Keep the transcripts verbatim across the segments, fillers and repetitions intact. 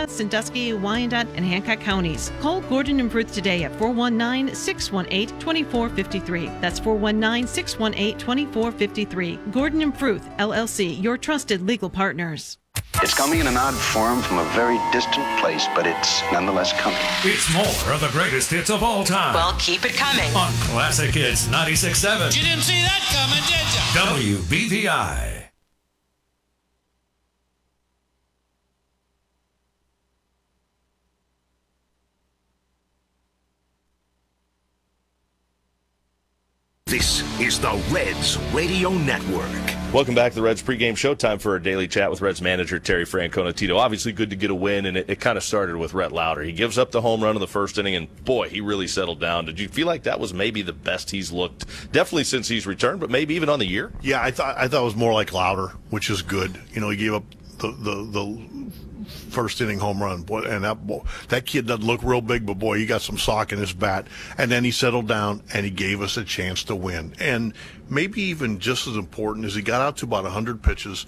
Goliath, Sandusky, Wyandotte, and Hancock counties. Call Gordon and Fruth today at four one nine, six one eight, two four five three. That's four one nine, six one eight, two four five three. Gordon and Fruth, L L C, your trusted legal partners. It's coming in an odd form from a very distant place, but it's nonetheless coming. It's more of the greatest hits of all time. Well, keep it coming. On Classic Hits ninety-six point seven. You didn't see that coming, did you? W B V I. This is the Reds Radio Network. Welcome back to the Reds pregame showtime for our daily chat with Reds manager Terry Francona. Tito, obviously good to get a win, and it, it kind of started with Rhett Lauder. He gives up the home run in the first inning, and boy, he really settled down. Did you feel like that was maybe the best he's looked, definitely since he's returned, but maybe even on the year? Yeah, I thought I thought it was more like Lauder, which is good. You know, he gave up the the, the first inning home run, boy, and that boy, that kid doesn't look real big, but boy, he got some sock in his bat. And then he settled down and he gave us a chance to win. And maybe even just as important is he got out to about one hundred pitches,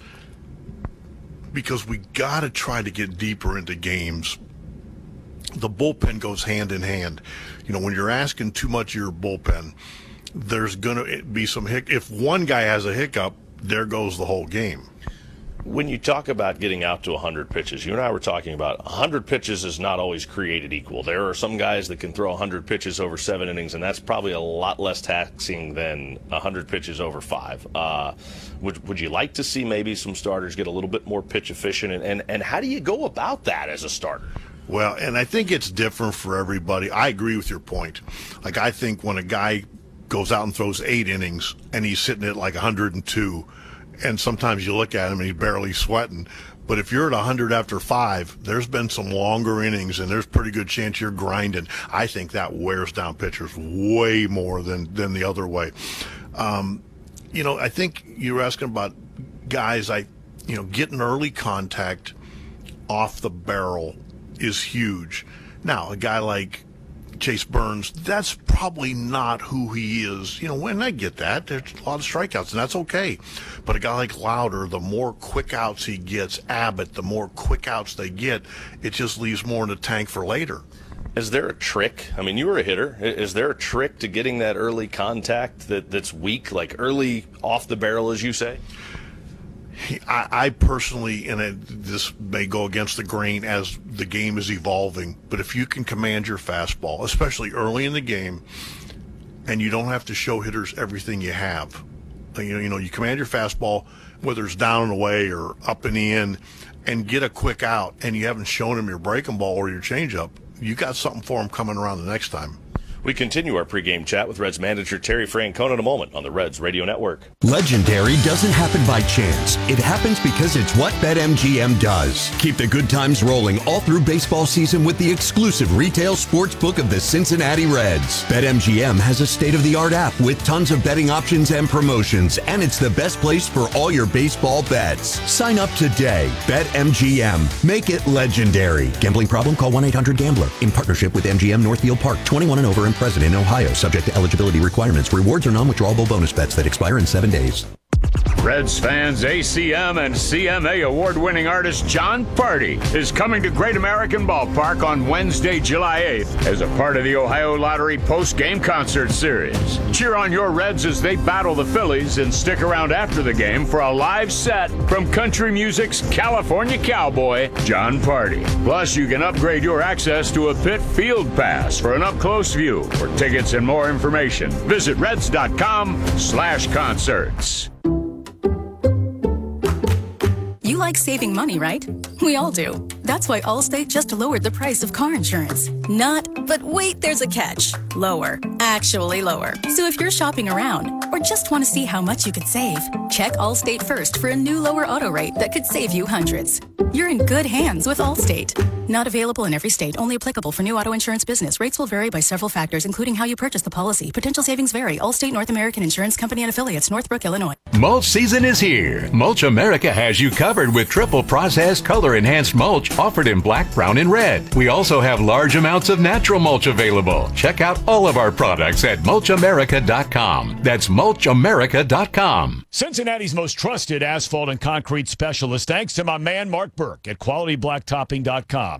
because we got to try to get deeper into games. The bullpen goes hand in hand. You know, when you're asking too much of your bullpen, there's going to be some hic. If one guy has a hiccup, there goes the whole game. When you talk about getting out to one hundred pitches, you and I were talking about one hundred pitches is not always created equal. There are some guys that can throw one hundred pitches over seven innings, and that's probably a lot less taxing than one hundred pitches over five. Uh, would would you like to see maybe some starters get a little bit more pitch efficient, and, and, and how do you go about that as a starter? Well, and I think it's different for everybody. I agree with your point. Like, I think when a guy goes out and throws eight innings and he's sitting at like one hundred two, and sometimes you look at him and he's barely sweating. But if you're at one hundred after five, there's been some longer innings, and there's pretty good chance you're grinding. I think that wears down pitchers way more than, than the other way. Um, you know, I think you were asking about guys, I, you know, getting early contact off the barrel is huge. Now, a guy like Chase Burns, that's probably not who he is. You know, and I get that. There's a lot of strikeouts, and that's okay. But a guy like Lauder, the more quick outs he gets, Abbott, the more quick outs they get, it just leaves more in the tank for later. Is there a trick? I mean, you were a hitter. Is there a trick to getting that early contact that, that's weak, like early off the barrel, as you say? I, I personally, and it, this may go against the grain as the game is evolving, but if you can command your fastball, especially early in the game, and you don't have to show hitters everything you have, you know, you know, you command your fastball, whether it's down and away or up and in, and get a quick out, and you haven't shown him your breaking ball or your changeup, you got something for him coming around the next time. We continue our pregame chat with Reds manager Terry Francona in a moment on the Reds Radio Network. Legendary doesn't happen by chance. It happens because it's what BetMGM does. Keep the good times rolling all through baseball season with the exclusive retail sports book of the Cincinnati Reds. BetMGM has a state-of-the-art app with tons of betting options and promotions, and it's the best place for all your baseball bets. Sign up today. BetMGM. Make it legendary. Gambling problem? Call one eight hundred gambler. In partnership with M G M Northfield Park. twenty-one and over and present in Ohio. Subject to eligibility requirements. Rewards are non-withdrawable bonus bets that expire in seven days. Reds fans, A C M and C M A award-winning artist Jon Pardi is coming to Great American Ballpark on Wednesday, July eighth as a part of the Ohio Lottery post-game concert series. Cheer on your Reds as they battle the Phillies, and stick around after the game for a live set from country music's California cowboy, Jon Pardi. Plus, you can upgrade your access to a pit field pass for an up-close view. For tickets and more information, visit reds.com slash concerts. You like saving money, right? We all do. That's why Allstate just lowered the price of car insurance. Not, but wait, there's a catch. Lower. Actually lower. So if you're shopping around or just want to see how much you could save, check Allstate first for a new lower auto rate that could save you hundreds. You're in good hands with Allstate. Not available in every state. Only applicable for new auto insurance business. Rates will vary by several factors, including how you purchase the policy. Potential savings vary. Allstate North American Insurance Company and Affiliates, Northbrook, Illinois. Mulch season is here. Mulch America has you covered with triple processed color-enhanced mulch offered in black, brown, and red. We also have large amounts of natural mulch available. Check out all of our products at mulch america dot com. That's mulch america dot com. Cincinnati's most trusted asphalt and concrete specialist, thanks to my man Mark Burke at quality blacktopping dot com.